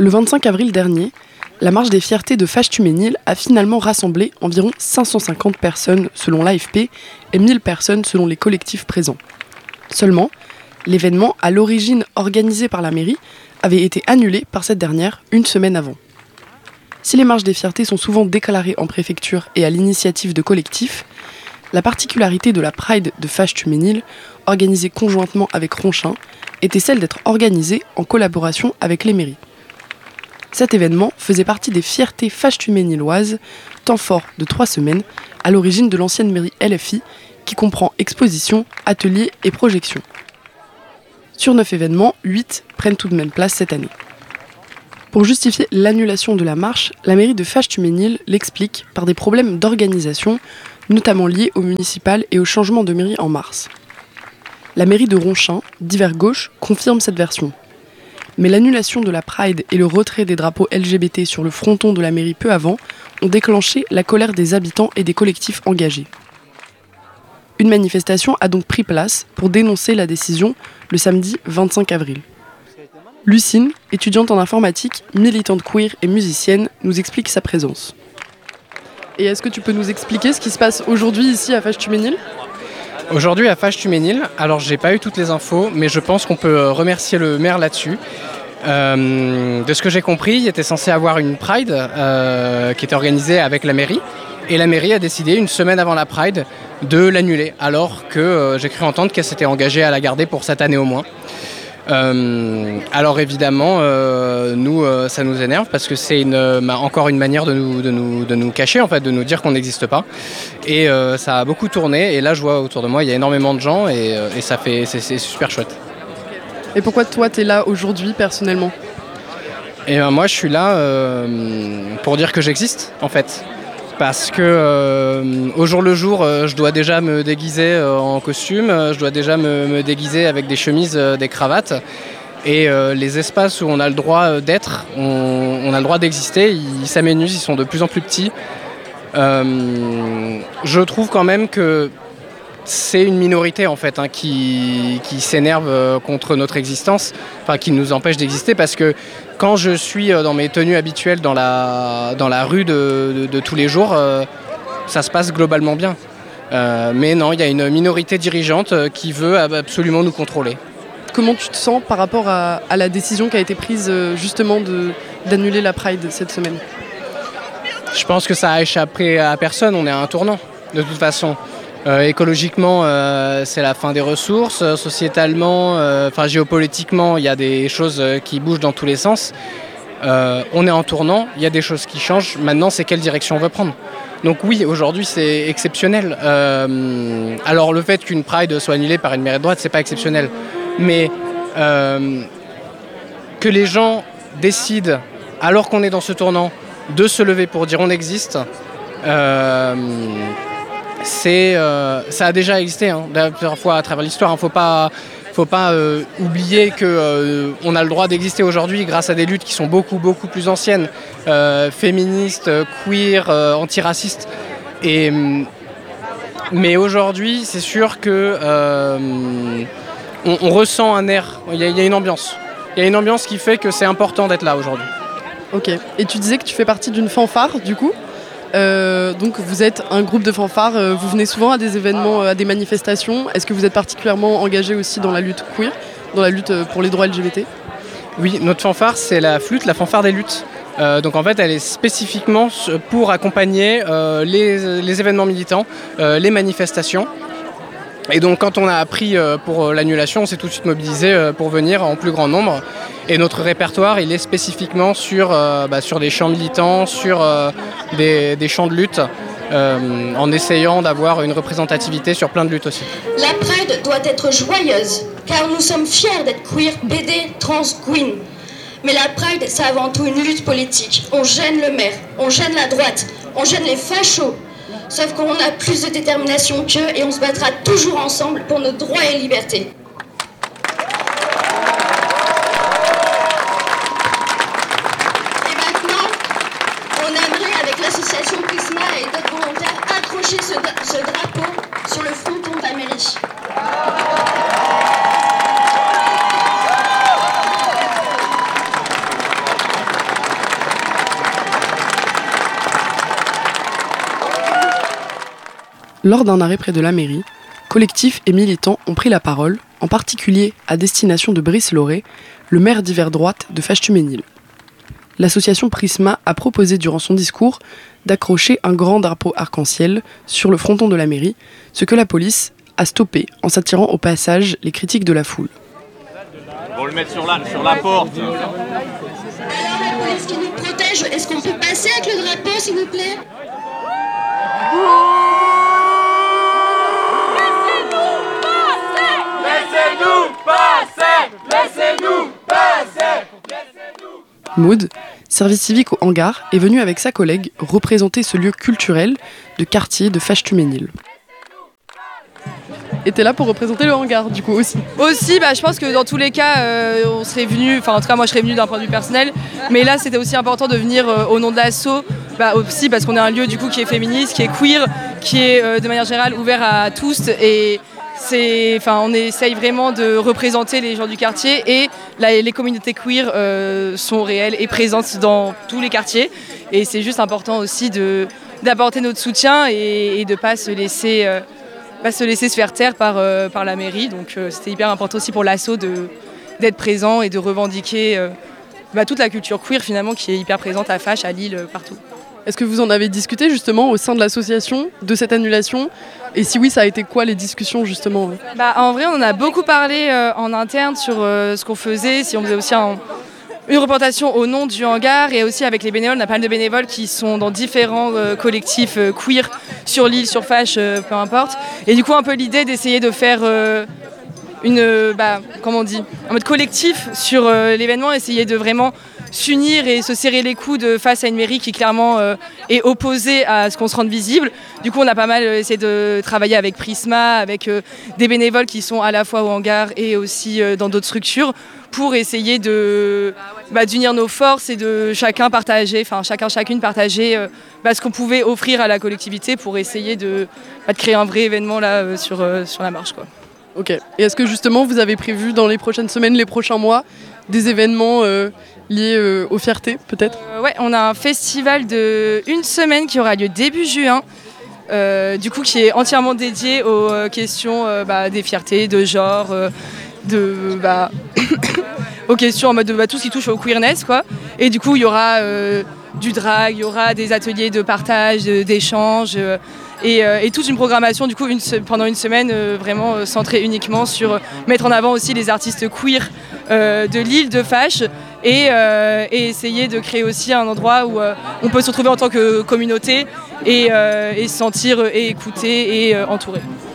Le 25 avril dernier, la marche des fiertés de Fâche-Tuménil a finalement rassemblé environ 550 personnes selon l'AFP et 1000 personnes selon les collectifs présents. Seulement, l'événement, à l'origine organisé par la mairie, avait été annulé par cette dernière une semaine avant. Si les marches des fiertés sont souvent déclarées en préfecture et à l'initiative de collectifs, la particularité de la Pride de Fâche-Tuménil, organisée conjointement avec Ronchin, était celle d'être organisée en collaboration avec les mairies. Cet événement faisait partie des fiertés fâche-tuméniloises, temps fort de 3 semaines, à l'origine de l'ancienne mairie LFI, qui comprend expositions, ateliers et projections. Sur 9 événements, 8 prennent tout de même place cette année. Pour justifier l'annulation de la marche, la mairie de Fâche-Tuménil l'explique par des problèmes d'organisation, notamment liés au municipal et au changement de mairie en mars. La mairie de Ronchin, divers gauche, confirme cette version. Mais l'annulation de la Pride et le retrait des drapeaux LGBT sur le fronton de la mairie peu avant ont déclenché la colère des habitants et des collectifs engagés. Une manifestation a donc pris place pour dénoncer la décision le samedi 25 avril. Lucine, étudiante en informatique, militante queer et musicienne, nous explique sa présence. Et est-ce que tu peux nous expliquer ce qui se passe aujourd'hui ici à Fâche-Tuménil ? Aujourd'hui à Fâche-Tuménil, alors j'ai pas eu toutes les infos, mais je pense qu'on peut remercier le maire là-dessus. De ce que j'ai compris, il était censé avoir une Pride qui était organisée avec la mairie. Et la mairie a décidé, une semaine avant la Pride, de l'annuler. Alors que j'ai cru entendre qu'elle s'était engagée à la garder pour cette année au moins. Alors évidemment, nous, ça nous énerve parce que c'est encore une manière de nous cacher, en fait, de nous dire qu'on n'existe pas. Et ça a beaucoup tourné. Et là, je vois autour de moi, il y a énormément de gens et c'est super chouette. Et pourquoi toi, t'es là aujourd'hui, personnellement ? Et moi, je suis là pour dire que j'existe, en fait. Parce que au jour le jour, je dois déjà me déguiser en costume, je dois déjà me déguiser avec des chemises, des cravates. Et les espaces où on a le droit d'être, on a le droit d'exister, ils s'aménusent, ils sont de plus en plus petits. Je trouve quand même que c'est une minorité en fait qui s'énerve contre notre existence, enfin qui nous empêche d'exister parce que quand je suis dans mes tenues habituelles dans la rue de tous les jours, ça se passe globalement bien. Mais non, il y a une minorité dirigeante qui veut absolument nous contrôler. Comment tu te sens par rapport à la décision qui a été prise justement d'annuler la Pride cette semaine ? Je pense que ça a échappé à personne, on est à un tournant de toute façon. Écologiquement, c'est la fin des ressources. Sociétalement, géopolitiquement, il y a des choses qui bougent dans tous les sens. On est en tournant, il y a des choses qui changent. Maintenant, c'est quelle direction on veut prendre. Donc oui, aujourd'hui, c'est exceptionnel. Alors, le fait qu'une Pride soit annulée par une mairie de droite, c'est pas exceptionnel. Mais que les gens décident, alors qu'on est dans ce tournant, de se lever pour dire on existe, ça a déjà existé plusieurs fois à travers l'histoire. Faut pas oublier qu'on a le droit d'exister aujourd'hui grâce à des luttes qui sont beaucoup plus anciennes, féministes, queer, antiracistes. Mais aujourd'hui, c'est sûr que on ressent un air. Il y a une ambiance. Il y a une ambiance qui fait que c'est important d'être là aujourd'hui. Ok. Et tu disais que tu fais partie d'une fanfare, du coup ? Donc vous êtes un groupe de fanfare, vous venez souvent à des événements, à des manifestations. Est-ce que vous êtes particulièrement engagé aussi dans la lutte queer, dans la lutte pour les droits LGBT ? Oui, notre fanfare, c'est la flûte, la fanfare des luttes. Donc en fait, elle est spécifiquement pour accompagner les événements militants, les manifestations. Et donc quand on a appris pour l'annulation, on s'est tout de suite mobilisé pour venir en plus grand nombre. Et notre répertoire, il est spécifiquement sur des chants militants, sur des chants de lutte, en essayant d'avoir une représentativité sur plein de luttes aussi. La Pride doit être joyeuse, car nous sommes fiers d'être queer, BD, trans, queen. Mais la Pride, c'est avant tout une lutte politique. On gêne le maire, on gêne la droite, on gêne les fachos. Sauf qu'on a plus de détermination qu'eux et on se battra toujours ensemble pour nos droits et libertés. Et maintenant, on aimerait, avec l'association Prisma et d'autres volontaires, accrocher ce drapeau sur le fronton de la mairie. Lors d'un arrêt près de la mairie, collectifs et militants ont pris la parole, en particulier à destination de Brice Lauré, le maire d'hiver droite de Fâche-Tuménil. L'association Prisma a proposé durant son discours d'accrocher un grand drapeau arc-en-ciel sur le fronton de la mairie, ce que la police a stoppé en s'attirant au passage les critiques de la foule. On va le mettre sur la porte. Alors la police qui nous protège, est-ce qu'on peut passer avec le drapeau s'il vous plaît? Maud, service civique au hangar, est venue avec sa collègue représenter ce lieu culturel de quartier de Fâche-Tuménil. Et t'es là pour représenter le hangar, du coup, aussi. Aussi, je pense que dans tous les cas, on serait venu, enfin en tout cas moi je serais venue d'un point de vue personnel, mais là c'était aussi important de venir au nom de l'asso, aussi parce qu'on est un lieu du coup qui est féministe, qui est queer, qui est de manière générale ouvert à tous, et on essaye vraiment de représenter les gens du quartier, et les communautés queer sont réelles et présentes dans tous les quartiers, et c'est juste important aussi d'apporter notre soutien et de ne pas se laisser se faire taire par la mairie. Donc c'était hyper important aussi pour l'asso d'être présent et de revendiquer toute la culture queer finalement qui est hyper présente à Fâche, à Lille, partout. Est-ce que vous en avez discuté justement au sein de l'association de cette annulation? Et si oui, ça a été quoi les discussions justement? En vrai, on en a beaucoup parlé en interne sur ce qu'on faisait, si on faisait aussi une représentation au nom du hangar, et aussi avec les bénévoles. On a pas mal de bénévoles qui sont dans différents collectifs queer sur l'île, sur Fâche, peu importe. Et du coup, un peu l'idée d'essayer de faire un mode collectif sur l'événement, essayer de vraiment s'unir et se serrer les coudes face à une mairie qui clairement est opposée à ce qu'on se rende visible. Du coup, on a pas mal essayé de travailler avec Prisma, avec des bénévoles qui sont à la fois au hangar et aussi dans d'autres structures, pour essayer d'unir nos forces et de chacune partager ce qu'on pouvait offrir à la collectivité pour essayer de créer un vrai événement là sur la marche, quoi. Ok. Et est-ce que justement vous avez prévu dans les prochaines semaines, les prochains mois, des événements liés aux fiertés peut-être? Ouais, on a un festival de une semaine qui aura lieu début juin, du coup qui est entièrement dédié aux questions des fiertés, de genre, aux questions en mode de tout ce qui touche au queerness, quoi. Et du coup il y aura du drag, il y aura des ateliers de partage, d'échange. Et toute une programmation du coup pendant une semaine vraiment centrée uniquement sur mettre en avant aussi les artistes queer de l'île de Fâche, et essayer de créer aussi un endroit où on peut se retrouver en tant que communauté et se sentir écouté et entouré.